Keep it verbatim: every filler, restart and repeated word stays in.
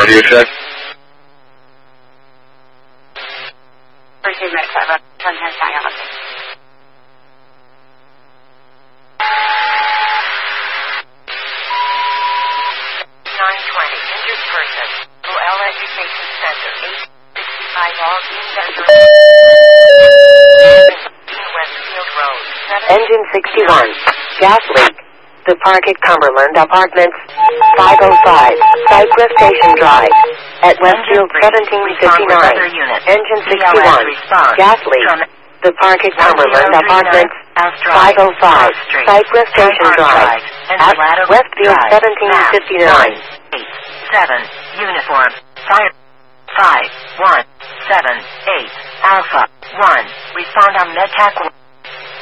do you say? Pursuit Medic five, up, one ten, sign out. nine twenty, injured person, O L Education Center, eight sixty-five, all being under Westfield Road, Engine sixty-one, gas leak. The Park at Cumberland Apartments, five oh five, Cypress Station Drive, at Westfield seventeen fifty-nine. Engine sixty-one, gas leak. The Park at Cumberland Apartments, five oh five, Cypress Station Drive, at Westfield seventeen fifty-nine. eight seven, uniform, fire, five one seven eight, Alpha, one, respond on MedTac.